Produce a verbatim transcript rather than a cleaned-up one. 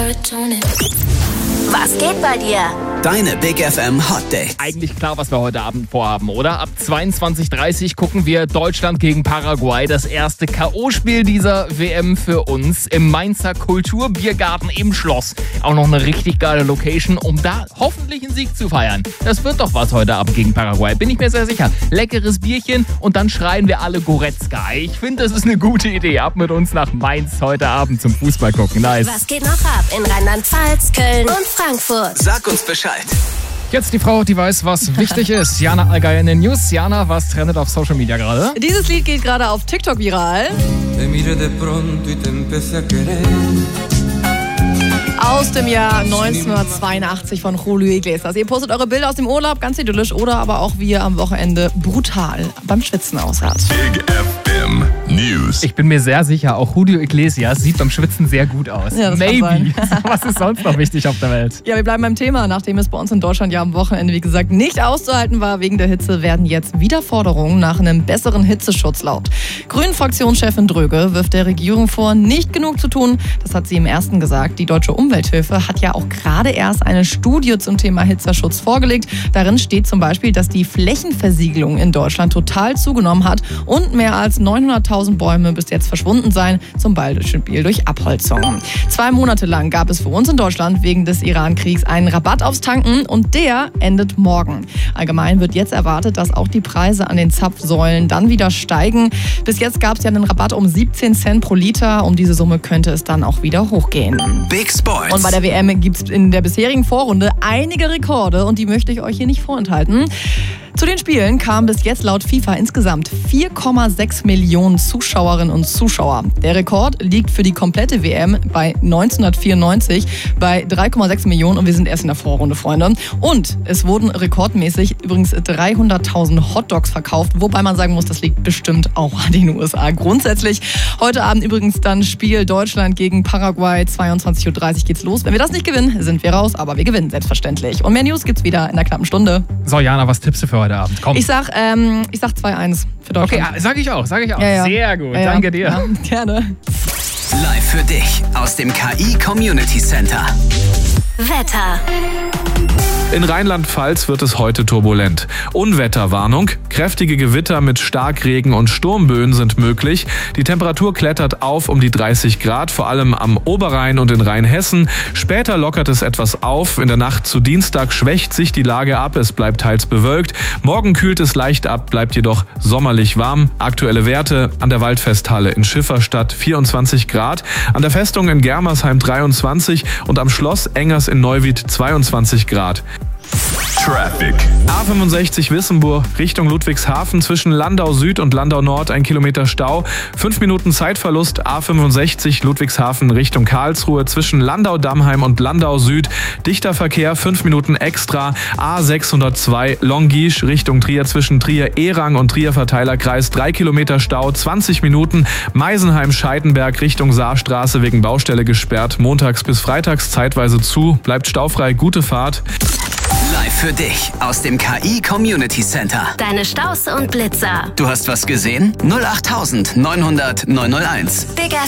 Serotonin. Was geht bei dir? Deine Big F M Hot Dates. Eigentlich klar, was wir heute Abend vorhaben, oder? Ab zweiundzwanzig Uhr dreißig gucken wir Deutschland gegen Paraguay. Das erste K O-Spiel dieser W M für uns im Mainzer Kulturbiergarten im Schloss. Auch noch eine richtig geile Location, um da hoffentlich einen Sieg zu feiern. Das wird doch was heute Abend gegen Paraguay, bin ich mir sehr sicher. Leckeres Bierchen und dann schreien wir alle Goretzka. Ich finde, das ist eine gute Idee. Ab mit uns nach Mainz heute Abend zum Fußball gucken. Nice. Was geht noch ab in Rheinland-Pfalz, Köln und Frankfurt? Sag uns Bescheid. Jetzt die Frau, die weiß, was wichtig ist. Jana Allgeier in den News. Jana, was trendet auf Social Media gerade? Dieses Lied geht gerade auf TikTok viral. Aus dem Jahr neunzehnhundertzweiundachtzig von Julio Iglesias. Ihr postet eure Bilder aus dem Urlaub, ganz idyllisch, oder aber auch, wie ihr am Wochenende brutal beim Schwitzen aussaht. Big F M News. Ich bin mir sehr sicher, auch Julio Iglesias sieht beim Schwitzen sehr gut aus. Ja, das Maybe. kann sein. Was ist sonst noch wichtig auf der Welt? Ja, wir bleiben beim Thema. Nachdem es bei uns in Deutschland ja am Wochenende, wie gesagt, nicht auszuhalten war wegen der Hitze, werden jetzt wieder Forderungen nach einem besseren Hitzeschutz laut. Grünen-Fraktionschefin Dröge wirft der Regierung vor, nicht genug zu tun. Das hat sie im ersten gesagt. Die Deutsche Umwelthilfe hat ja auch gerade erst eine Studie zum Thema Hitzeschutz vorgelegt. Darin steht zum Beispiel, dass die Flächenversiegelung in Deutschland total zugenommen hat und mehr als neunhunderttausend Bäume bis jetzt verschwunden seien, zum Beispiel durch Abholzung. Zwei Monate lang gab es für uns in Deutschland wegen des Iran-Kriegs einen Rabatt aufs Tanken und der endet morgen. Allgemein wird jetzt erwartet, dass auch die Preise an den Zapfsäulen dann wieder steigen. Bis jetzt gab es ja einen Rabatt um siebzehn Cent pro Liter. Um diese Summe könnte es dann auch wieder hochgehen. Big Sports. Und bei der W M gibt es in der bisherigen Vorrunde einige Rekorde und die möchte ich euch hier nicht vorenthalten. Zu den Spielen kamen bis jetzt laut FIFA insgesamt vier Komma sechs Millionen Zuschauerinnen und Zuschauer. Der Rekord liegt für die komplette W M bei neunzehnhundertvierundneunzig bei drei Komma sechs Millionen und wir sind erst in der Vorrunde, Freunde. Und es wurden rekordmäßig übrigens dreihunderttausend Hotdogs verkauft, wobei man sagen muss, das liegt bestimmt auch an den U S A. Grundsätzlich heute Abend übrigens dann Spiel Deutschland gegen Paraguay, zweiundzwanzig Uhr dreißig geht's los. Wenn wir das nicht gewinnen, sind wir raus, aber wir gewinnen selbstverständlich. Und mehr News gibt's wieder in einer knappen Stunde. So, Jana, was tippst du für heute Abend? Komm. Ich sag, ähm, ich sag zwei eins für Deutschland. Okay, sag ich auch, sag ich auch. Ja, ja. Sehr gut, Ja, ja. danke dir. Ja, gerne. Live für dich aus dem K I Community Center. Wetter. In Rheinland-Pfalz wird es heute turbulent. Unwetterwarnung, kräftige Gewitter mit Starkregen und Sturmböen sind möglich. Die Temperatur klettert auf um die dreißig Grad, vor allem am Oberrhein und in Rheinhessen. Später lockert es etwas auf. In der Nacht zu Dienstag schwächt sich die Lage ab. Es bleibt teils bewölkt. Morgen kühlt es leicht ab, bleibt jedoch sommerlich warm. Aktuelle Werte: an der Waldfesthalle in Schifferstadt vierundzwanzig Grad, an der Festung in Germersheim dreiundzwanzig und am Schloss Engers in Neuwied zweiundzwanzig Grad. Traffic. A fünfundsechzig Wissembourg Richtung Ludwigshafen zwischen Landau Süd und Landau Nord ein Kilometer Stau. Fünf Minuten Zeitverlust. A fünfundsechzig Ludwigshafen Richtung Karlsruhe zwischen Landau Dammheim und Landau Süd. Dichter Verkehr, fünf Minuten extra. A sechshundertzwei Longuiche Richtung Trier zwischen Trier-Erang und Trier-Verteilerkreis. Drei Kilometer Stau, zwanzig Minuten. Meisenheim-Scheidenberg Richtung Saarstraße wegen Baustelle gesperrt. Montags bis freitags zeitweise zu. Bleibt staufrei. Gute Fahrt. Live für dich aus dem K I Community Center. Deine Staus und Blitzer. Du hast was gesehen? null acht neunhundert neunhunderteins. Big